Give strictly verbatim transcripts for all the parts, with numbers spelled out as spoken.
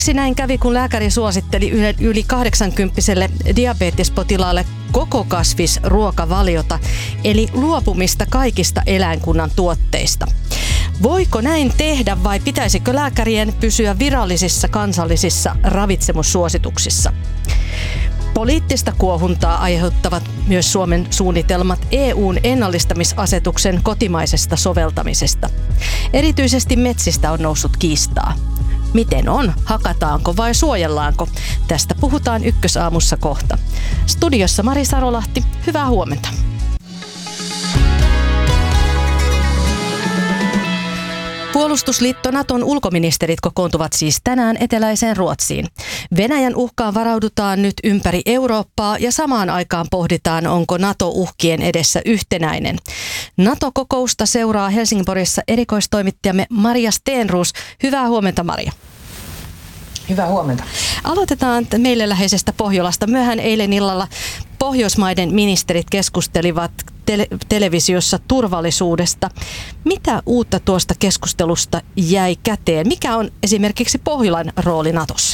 Miksi näin kävi, kun lääkäri suositteli yli kahdeksankymppiselle diabetespotilaalle koko kasvisruokavaliota, eli luopumista kaikista eläinkunnan tuotteista? Voiko näin tehdä vai pitäisikö lääkärien pysyä virallisissa kansallisissa ravitsemussuosituksissa? Poliittista kuohuntaa aiheuttavat myös Suomen suunnitelmat E U:n ennallistamisasetuksen kotimaisesta soveltamisesta. Erityisesti metsistä on noussut kiistaa. Miten on? Hakataanko vai suojellaanko? Tästä puhutaan Ykkösaamussa kohta. Studiossa Mari Sarolahti, hyvää huomenta. Puolustusliitto Naton ulkoministerit kokoontuvat siis tänään eteläiseen Ruotsiin. Venäjän uhkaan varaudutaan nyt ympäri Eurooppaa ja samaan aikaan pohditaan, onko Nato uhkien edessä yhtenäinen. NATO-kokousta seuraa Helsingborissa erikoistoimittajamme Maria Stenroos. Hyvää huomenta, Maria. Hyvää huomenta. Aloitetaan meille läheisestä Pohjolasta. Myöhään eilen illalla Pohjoismaiden ministerit keskustelivat tele- televisiossa turvallisuudesta. Mitä uutta tuosta keskustelusta jäi käteen? Mikä on esimerkiksi Pohjolan rooli Natossa?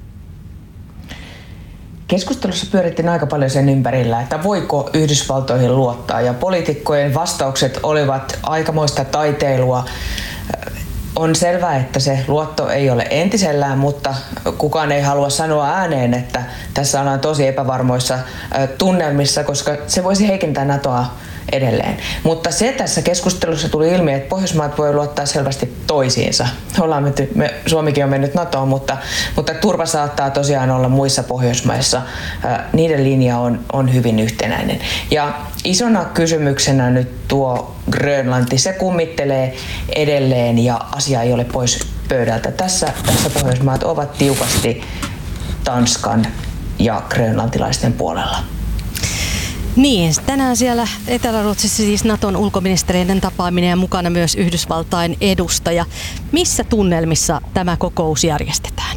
Keskustelussa pyörittiin aika paljon sen ympärillä, että voiko Yhdysvaltoihin luottaa, ja poliitikkojen vastaukset olivat aikamoista taiteilua. On selvää, että se luotto ei ole entisellään, mutta kukaan ei halua sanoa ääneen, että tässä ollaan tosi epävarmoissa tunnelmissa, koska se voisi heikentää NATOa edelleen. Mutta se tässä keskustelussa tuli ilmi, että Pohjoismaat voi luottaa selvästi toisiinsa. Ollaan menty, me, Suomikin on mennyt NATOon, mutta, mutta turva saattaa tosiaan olla muissa Pohjoismaissa. Niiden linja on, on hyvin yhtenäinen. Ja isona kysymyksenä nyt tuo Grönlanti, se kummittelee edelleen ja asia ei ole pois pöydältä. Tässä, tässä Pohjoismaat ovat tiukasti Tanskan ja grönlantilaisten puolella. Niin, tänään siellä Etelä-Ruotsissa siis Naton ulkoministereiden tapaaminen ja mukana myös Yhdysvaltain edustaja. Missä tunnelmissa tämä kokous järjestetään?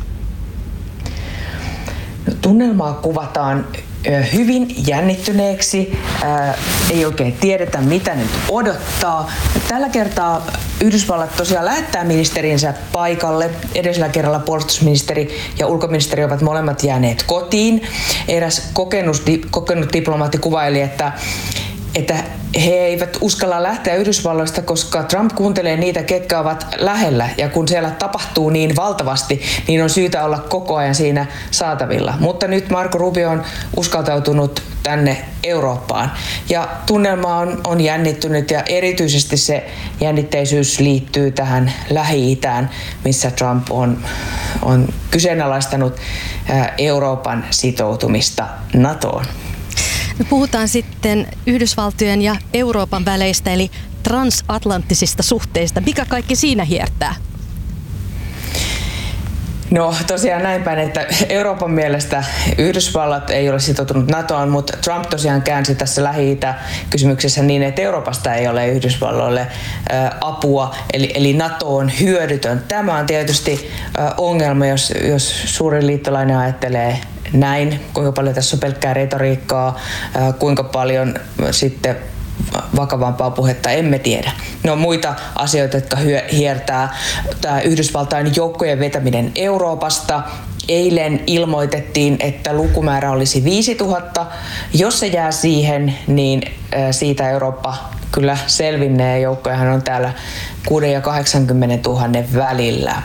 No, tunnelmaa kuvataan hyvin jännittyneeksi, ää, ei oikein tiedetä mitä nyt odottaa. Tällä kertaa Yhdysvallat tosiaan lähettää ministerinsä paikalle. Edellisellä kerralla puolustusministeri ja ulkoministeri ovat molemmat jääneet kotiin. Eräs kokenut, kokenut diplomaatti kuvaili, että että he eivät uskalla lähteä Yhdysvalloista, koska Trump kuuntelee niitä, ketkä ovat lähellä. Ja kun siellä tapahtuu niin valtavasti, niin on syytä olla koko ajan siinä saatavilla. Mutta nyt Marco Rubio on uskaltautunut tänne Eurooppaan. Ja tunnelma on, on jännittynyt ja erityisesti se jännitteisyys liittyy tähän Lähi-Itään, missä Trump on, on kyseenalaistanut Euroopan sitoutumista NATOon. Me puhutaan sitten Yhdysvaltojen ja Euroopan väleistä, eli transatlanttisista suhteista. Mikä kaikki siinä hiertää? No tosiaan näin päin, että Euroopan mielestä Yhdysvallat ei ole sitoutunut NATOon, mutta Trump tosiaan käänsi tässä Lähi-Itä-kysymyksessä niin, että Euroopasta ei ole Yhdysvalloille ä, apua, eli, eli NATO on hyödytön. Tämä on tietysti ä, ongelma, jos, jos suuri liittolainen ajattelee näin, kuinka paljon tässä on pelkkää retoriikkaa, ä, kuinka paljon sitten vakavampaa puhetta emme tiedä. No muita asioita, jotka hiertää tämä Yhdysvaltain joukkojen vetäminen Euroopasta. Eilen ilmoitettiin, että lukumäärä olisi viisituhatta. Jos se jää siihen, niin siitä Eurooppa kyllä selvinnee. Joukkojahan on täällä kuusi ja kahdeksankymmentätuhatta välillä.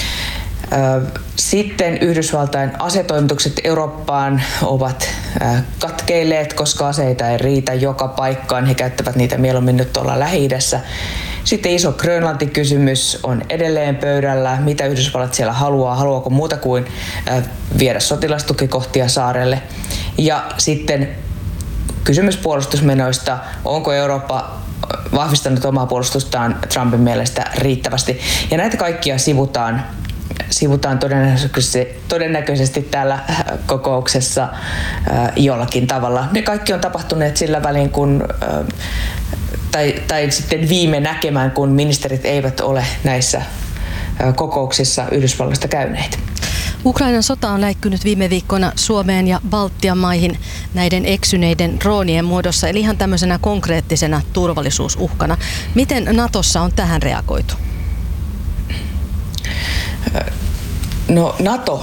Sitten Yhdysvaltain asetoimitukset Eurooppaan ovat katkeilleet, koska aseita ei riitä joka paikkaan. He käyttävät niitä mieluummin nyt tuolla Lähi-idässä. Sitten iso Grönlanti-kysymys on edelleen pöydällä. Mitä Yhdysvallat siellä haluaa? Haluaako muuta kuin viedä sotilastukikohtia saarelle? Ja sitten kysymys puolustusmenoista. Onko Eurooppa vahvistanut omaa puolustustaan Trumpin mielestä riittävästi? Ja näitä kaikkia sivutaan sivutaan todennäköisesti, todennäköisesti täällä kokouksessa jollakin tavalla. Ne kaikki on tapahtuneet sillä välin, kun, tai, tai sitten viime näkemään, kun ministerit eivät ole näissä kokouksissa Yhdysvalloista käyneet. Ukrainan sota on läikkynyt viime viikkoina Suomeen ja Baltian maihin näiden eksyneiden droonien muodossa, eli ihan tämmöisenä konkreettisena turvallisuusuhkana. Miten Natossa on tähän reagoitu? No NATO